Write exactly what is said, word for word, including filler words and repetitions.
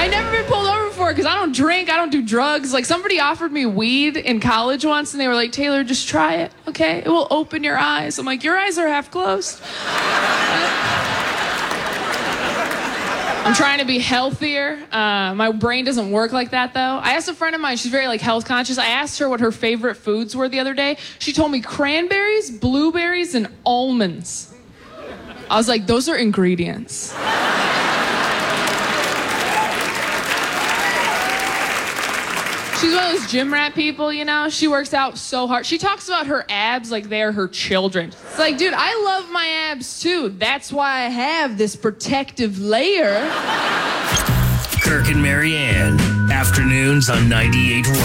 I never been pulled over before because I don't drink, I don't do drugs. Like, somebody offered me weed in college once, and they were like, Taylor, just try it, okay? It will open your eyes. I'm like, your eyes are half closed. I'm trying to be healthier. Uh, my brain doesn't work like that, though. I asked a friend of mine, she's very, like, health conscious. I asked her what her favorite foods were the other day. She told me cranberries, blueberries, and almonds. I was like, those are ingredients. She's one of those gym rat people, you know? She works out so hard. She talks about her abs like they're her children. It's like, dude, I love my abs too. That's why I have this protective layer. Kirk and Marianne, afternoons on ninety-eight Rock.